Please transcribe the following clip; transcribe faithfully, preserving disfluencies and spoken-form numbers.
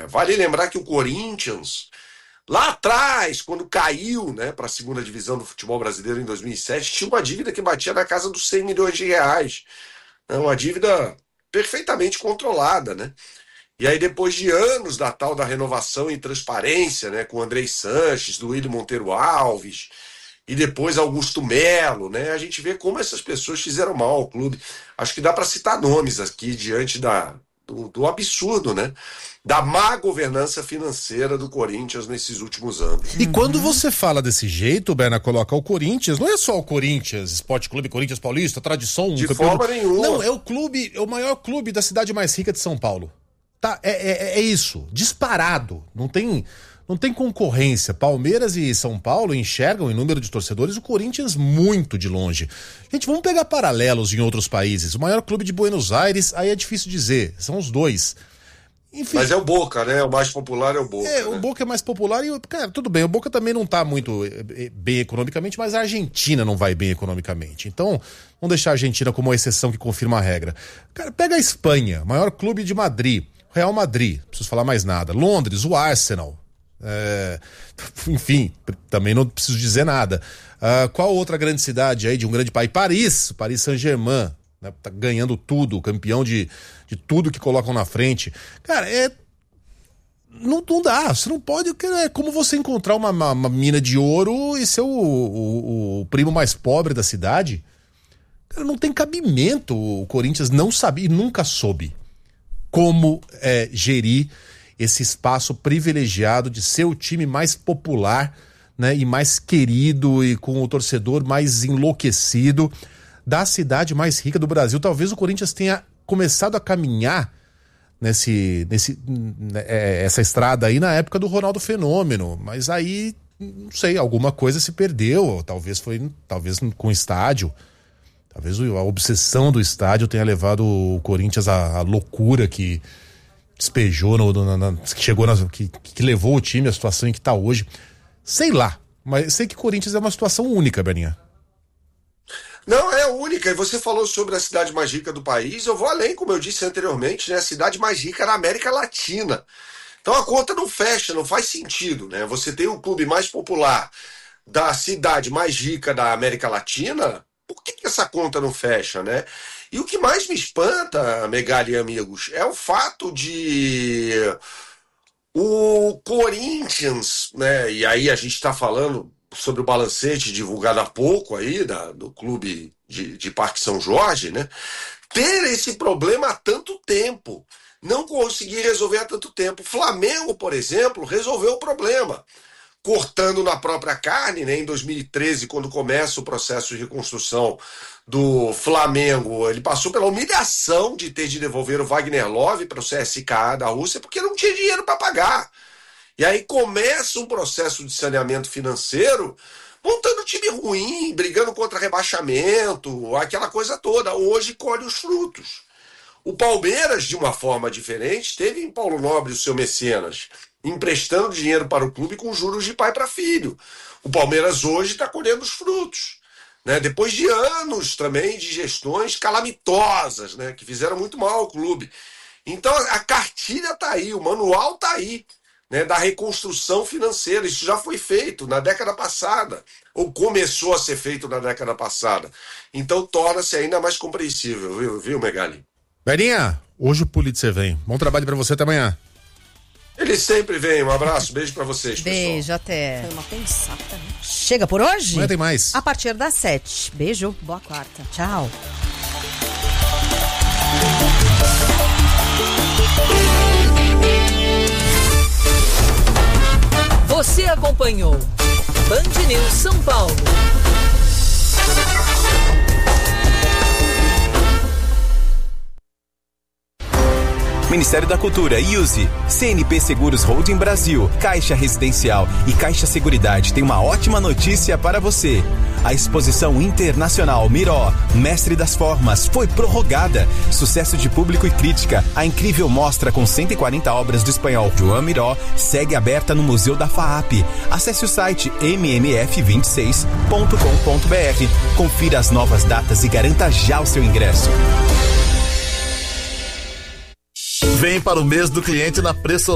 É, vale lembrar que o Corinthians, lá atrás, quando caiu, né, para a segunda divisão do futebol brasileiro em dois mil e sete, tinha uma dívida que batia na casa dos cem milhões de reais. É uma dívida perfeitamente controlada, né? E aí, depois de anos da tal da renovação e transparência, né, com Andrei Sanches, Duílio Monteiro Alves, e depois Augusto Melo, né, a gente vê como essas pessoas fizeram mal ao clube. Acho que dá para citar nomes aqui diante da, do, do absurdo, né, da má governança financeira do Corinthians nesses últimos anos. E quando você fala desse jeito, Berna, coloca o Corinthians, não é só o Corinthians, Esporte Clube Corinthians Paulista, tradição... De forma nenhuma. Não, é o clube, é o maior clube da cidade mais rica de São Paulo. Tá, é, é, é isso, disparado, não tem, não tem concorrência. Palmeiras e São Paulo enxergam em número de torcedores o Corinthians muito de longe. Gente, vamos pegar paralelos em outros países. O maior clube de Buenos Aires, aí é difícil dizer, são os dois. Enfim, mas é o Boca, né? O mais popular é o Boca. É, né? O Boca é mais popular e, cara, tudo bem, o Boca também não tá muito bem economicamente, mas a Argentina não vai bem economicamente. Então, vamos deixar a Argentina como uma exceção que confirma a regra. Cara, pega a Espanha, maior clube de Madrid. Real Madrid, não preciso falar mais nada. Londres, o Arsenal. É... Enfim, também não preciso dizer nada. Uh, qual outra grande cidade aí de um grande país? Paris, Paris Saint-Germain, né? Tá ganhando tudo, campeão de, de tudo que colocam na frente. Cara, é... Não, não dá, você não pode... É como você encontrar uma, uma, uma mina de ouro e ser o, o, o primo mais pobre da cidade. Cara, não tem cabimento. O Corinthians não sabia e nunca soube como é, gerir esse espaço privilegiado de ser o time mais popular, né, e mais querido e com o torcedor mais enlouquecido da cidade mais rica do Brasil. Talvez o Corinthians tenha começado a caminhar nesse, nesse, é, essa estrada aí na época do Ronaldo Fenômeno, mas aí, não sei, alguma coisa se perdeu, talvez foi, talvez com o estádio. Talvez a obsessão do estádio tenha levado o Corinthians à, à loucura que despejou, no, no, na, que chegou na, que, que levou o time à situação em que está hoje. Sei lá, mas sei que o Corinthians é uma situação única, Berninha. Não, é única. E você falou sobre a cidade mais rica do país. Eu vou além, como eu disse anteriormente, né? A cidade mais rica da América Latina. Então a conta não fecha, não faz sentido, né? Você tem o clube mais popular da cidade mais rica da América Latina. Por que, que essa conta não fecha, né? E o que mais me espanta, Megali e amigos, é o fato de o Corinthians, né? E aí a gente está falando sobre o balancete divulgado há pouco aí, da, do clube de, de Parque São Jorge, né? Ter esse problema há tanto tempo. Não conseguir resolver há tanto tempo. O Flamengo, por exemplo, resolveu o problema. Cortando na própria carne, né? Em dois mil e treze, quando começa o processo de reconstrução do Flamengo, ele passou pela humilhação de ter de devolver o Wagner Love para o C S K A da Rússia, porque não tinha dinheiro para pagar. E aí começa um processo de saneamento financeiro, montando um time ruim, brigando contra rebaixamento, aquela coisa toda. Hoje colhe os frutos. O Palmeiras, de uma forma diferente, teve em Paulo Nobre o seu mecenas, emprestando dinheiro para o clube com juros de pai para filho. O Palmeiras hoje está colhendo os frutos, né? Depois de anos também de gestões calamitosas, né? Que fizeram muito mal ao clube. Então a cartilha está aí, o manual está aí, né? Da reconstrução financeira. Isso já foi feito na década passada, ou começou a ser feito na década passada. Então torna-se ainda mais compreensível, viu, viu Megali? Berinha, hoje o Pulitzer vem. Bom trabalho para você, até amanhã. Ele sempre vem. Um abraço, beijo pra vocês, pessoal. Beijo, até. Foi uma pensada, né? Chega por hoje? Amanhã tem mais. A partir das sete. Beijo, boa quarta. Tchau. Você acompanhou Band News São Paulo. Ministério da Cultura, I U S E, C N P Seguros Holding Brasil, Caixa Residencial e Caixa Seguridade tem uma ótima notícia para você. A exposição internacional Miró, Mestre das Formas, foi prorrogada. Sucesso de público e crítica. A incrível mostra com cento e quarenta obras do espanhol Joan Miró segue aberta no Museu da FAAP. Acesse o site m m f vinte e seis ponto com ponto b r. Confira as novas datas e garanta já o seu ingresso. Vem para o mês do cliente na Preço